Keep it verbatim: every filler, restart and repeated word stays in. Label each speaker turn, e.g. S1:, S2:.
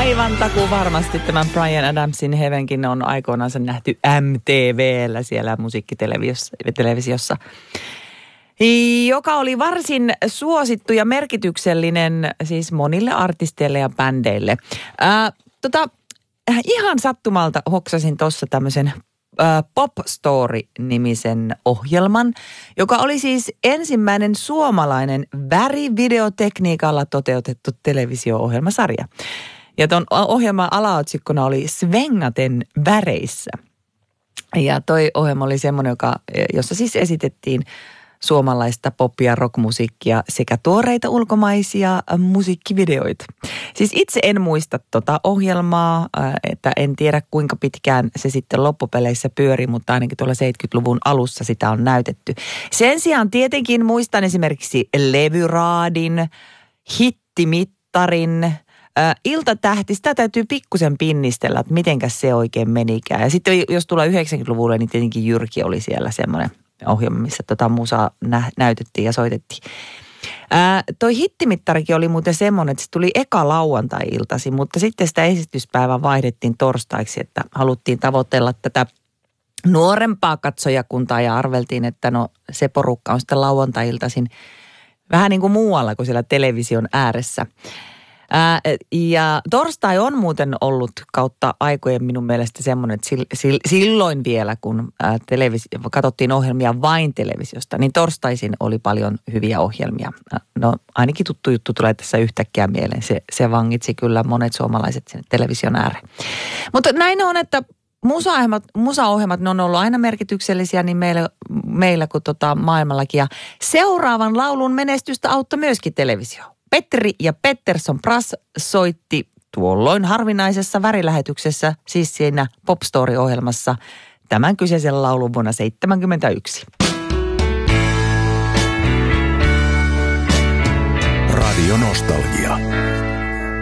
S1: aivan takuu varmasti tämän Bryan Adamsin Heavenkin on aikoinaan nähty M T V:llä siellä musiikkitelevisiossa, joka oli varsin suosittu ja merkityksellinen siis monille artisteille ja bändeille. Ää, tota, ihan sattumalta hoksasin tuossa tämmöisen Pop Story-nimisen ohjelman, joka oli siis ensimmäinen suomalainen värivideotekniikalla toteutettu televisio-ohjelmasarja. Ja tuon ohjelman alaotsikkona oli Svengaten väreissä. Ja toi ohjelma oli semmoinen, joka, jossa siis esitettiin suomalaista pop- ja rockmusiikkia sekä tuoreita ulkomaisia musiikkivideoita. Siis itse en muista tota ohjelmaa, että en tiedä kuinka pitkään se sitten loppupeleissä pyöri, mutta ainakin tuolla seitsemänkymmentäluvun alussa sitä on näytetty. Sen sijaan tietenkin muistan esimerkiksi levyraadin, hittimittarin, Iltatähti, sitä täytyy pikkusen pinnistellä, että mitenkäs se oikein menikään. Ja sitten jos tulee yhdeksänkymmentäluvulle, niin tietenkin Jyrki oli siellä semmoinen ohjelma, missä tota musaa nä- näytettiin ja soitettiin. Ää, toi hittimittarikin oli muuten semmoinen, että se tuli eka lauantai-iltasi, mutta sitten sitä esityspäivää vaihdettiin torstaiksi, että haluttiin tavoitella tätä nuorempaa katsojakuntaa ja arveltiin, että no se porukka on sitten lauantai-iltaisin vähän niin kuin muualla kuin siellä television ääressä. Ää, ja torstai on muuten ollut kautta aikojen minun mielestä semmoinen, että sil, sil, silloin vielä, kun ää, televisio, katsottiin ohjelmia vain televisiosta, niin torstaisin oli paljon hyviä ohjelmia. No ainakin tuttu juttu tulee tässä yhtäkkiä mieleen. Se, se vangitsi kyllä monet suomalaiset sinne television ääreen. Mutta näin on, että musaohjelmat, musaohjelmat ne on ollut aina merkityksellisiä niin meillä, meillä kuin tota maailmallakin. Ja seuraavan laulun menestystä auttoi myöskin televisio. Petri ja Pettersson Brass soitti tuolloin harvinaisessa värilähetyksessä, siis siinä Pop Story-ohjelmassa, tämän kyseisen laulun vuonna seitsemänkymmentäyksi.
S2: Radio Nostalgia.